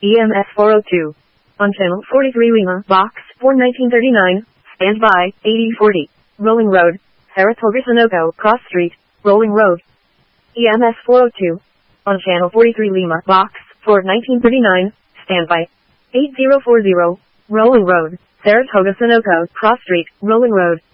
EMS 402. On channel 43 Lima, box 41939, stand by, 8040. Rolling Road, Saratoga Sunoco, Cross Street, Rolling Road. EMS 402. On channel 43 Lima, box 41939, stand by, 8040. Rolling Road, Saratoga Sunoco, Cross Street, Rolling Road.